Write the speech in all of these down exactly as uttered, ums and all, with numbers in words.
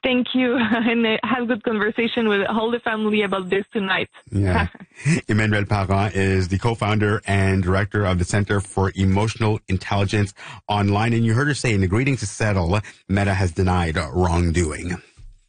Thank you, and uh, have good conversation with all the family about this tonight. Yeah. Emmanuel Parent is the co-founder and director of the Center for Emotional Intelligence Online, and you heard her say in agreeing to settle, Meta has denied wrongdoing.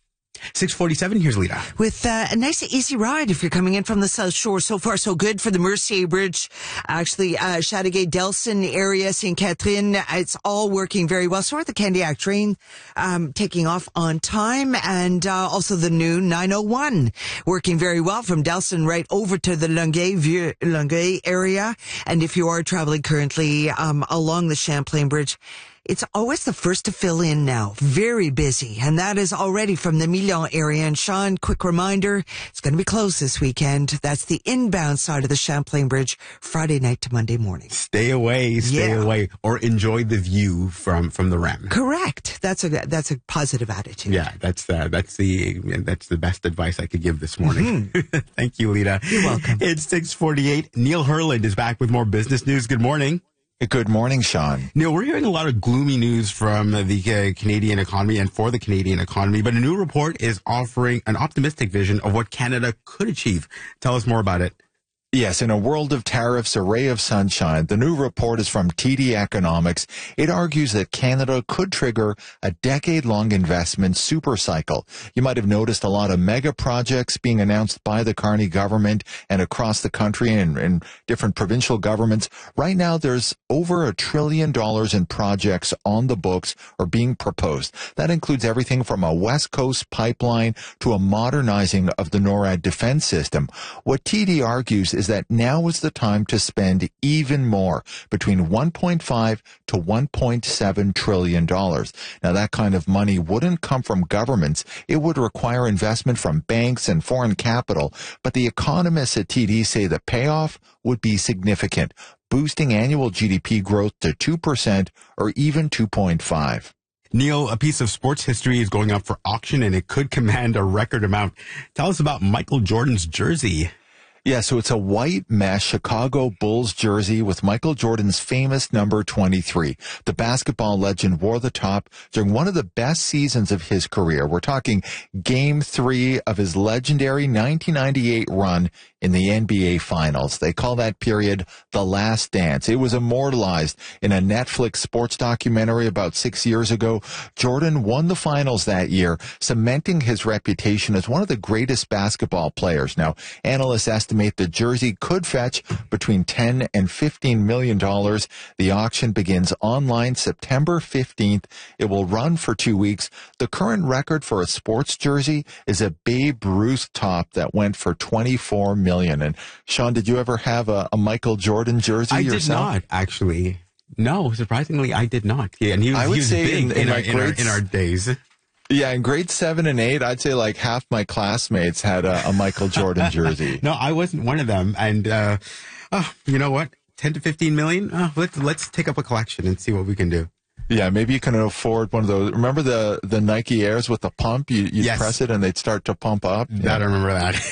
six forty-seven, here's Lita. With uh, a nice easy ride if you're coming in from the South Shore. So far, so good for the Mercier Bridge. Actually, uh, Chateauguay, Delson area, Saint Catherine, it's all working very well. So are the Candiac train um, taking off on time. And uh, also the new nine oh one working very well from Delson right over to the Longueuil, Vieux Longueuil area. And if you are traveling currently um, along the Champlain Bridge, it's always the first to fill in now. Very busy. And that is already from the Milan area. And Sean, quick reminder, it's going to be closed this weekend. That's the inbound side of the Champlain Bridge, Friday night to Monday morning. Stay away, stay yeah. away, or enjoy the view from, from the R E M. Correct. That's a, that's a positive attitude. Yeah, that's, uh, that's the, that's the best advice I could give this morning. Mm-hmm. Thank you, Lita. You're welcome. It's six forty-eight. Neil Herland is back with more business news. Good morning. Good morning, Sean. Neil, we're hearing a lot of gloomy news from the uh, Canadian economy and for the Canadian economy, but a new report is offering an optimistic vision of what Canada could achieve. Tell us more about it. Yes, in a world of tariffs, a ray of sunshine. The new report is from T D Economics. It argues that Canada could trigger a decade-long investment supercycle. You might have noticed a lot of mega projects being announced by the Carney government and across the country and, and different provincial governments. Right now, there's over a trillion dollars in projects on the books or being proposed. That includes everything from a West Coast pipeline to a modernizing of the NORAD defense system. What T D argues is that now is the time to spend even more, between one point five to one point seven trillion dollars. Now, that kind of money wouldn't come from governments. It would require investment from banks and foreign capital. But the economists at T D say the payoff would be significant, boosting annual G D P growth to two percent or even two point five. Neil, a piece of sports history is going up for auction, and it could command a record amount. Tell us about Michael Jordan's jersey. Yeah, so it's a white mesh Chicago Bulls jersey with Michael Jordan's famous number twenty-three. The basketball legend wore the top during one of the best seasons of his career. We're talking game three of his legendary nineteen ninety-eight run in the N B A Finals. They call that period The Last Dance. It was immortalized in a Netflix sports documentary about six years ago. Jordan won the finals that year, cementing his reputation as one of the greatest basketball players. Now, analysts estimate the jersey could fetch between ten and fifteen million dollars. The auction begins online September fifteenth. It will run for two weeks. The current record for a sports jersey is a Babe Ruth top that went for twenty-four million dollars. And Sean, did you ever have a, a Michael Jordan jersey I yourself? I did not, actually. No, surprisingly, I did not. Yeah, and he was, I would he was say big in, in, in, our, like in, our, in our days. Yeah, in grade seven and eight, I'd say like half my classmates had a, a Michael Jordan jersey. No, I wasn't one of them. And, uh, oh, you know what? ten to fifteen million? Oh, let's, let's take up a collection and see what we can do. Yeah, maybe you can afford one of those. Remember the, the Nike Airs with the pump? You, you'd yes. press it and they'd start to pump up? Yeah. I don't remember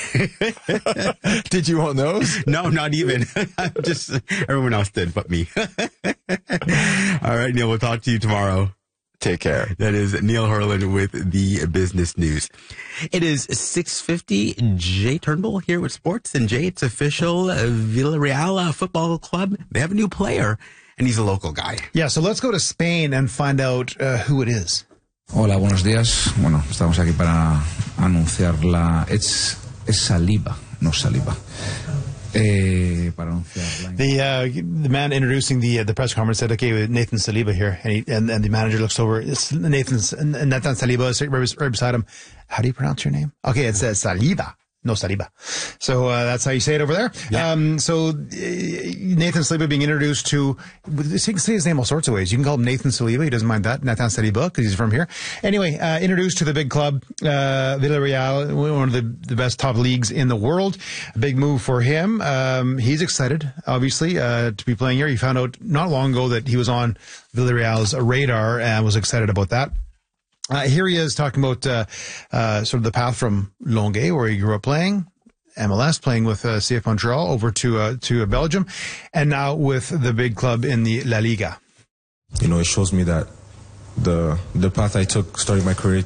that. Did you own those? No, not even. Just everyone else did but me. All right, Neil, we'll talk to you tomorrow. Take care. That is Neil Herland with the Business News. It is six fifty. Jay Turnbull here with sports. And Jay, it's official. Uh, Villarreal Football Club. They have a new player, and he's a local guy. Yeah, so let's go to Spain and find out uh, who it is. Hola, buenos días. Bueno, estamos aquí para anunciar la... It's, es Saliba, no Saliba. Eh, para anunciar la... The uh, the man introducing the uh, the press conference said, "Okay, Nathan Saliba here," and he, and, and the manager looks over. It's Nathan's and Nathan Saliba is right, right beside him. How do you pronounce your name? Okay, it says Saliba. No Saliba. So uh, that's how you say it over there. Yeah. Um, so uh, Nathan Saliba being introduced to, you can say his name all sorts of ways. You can call him Nathan Saliba. He doesn't mind that. Nathan Saliba, because he's from here. Anyway, uh, introduced to the big club, uh, Villarreal, one of the, the best top leagues in the world. A big move for him. Um, he's excited, obviously, uh, to be playing here. He found out not long ago that he was on Villarreal's radar and was excited about that. Uh, here he is talking about uh, uh, sort of the path from Longueuil, where he grew up playing, M L S, playing with uh, C F Montreal, over to uh, to Belgium, and now with the big club in the La Liga. You know, it shows me that the the path I took starting my career